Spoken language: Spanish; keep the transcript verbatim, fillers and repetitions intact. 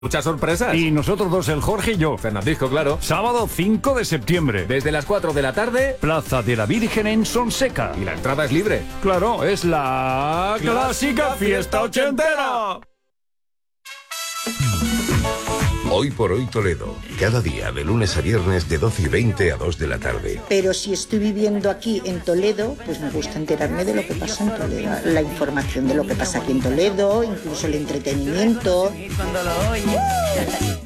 Muchas sorpresas. Y nosotros dos, el Jorge y yo. Fernandisco, claro. Sábado cinco de septiembre. Desde las cuatro de la tarde. Plaza de la Virgen en Sonseca. Y la entrada es libre. Claro, es la clásica fiesta ochentera. Hoy por hoy Toledo. Cada día, de lunes a viernes, de doce y veinte a dos de la tarde. Pero si estoy viviendo aquí en Toledo, pues me gusta enterarme de lo que pasa en Toledo. La información de lo que pasa aquí en Toledo, incluso el entretenimiento. Cuando lo oye.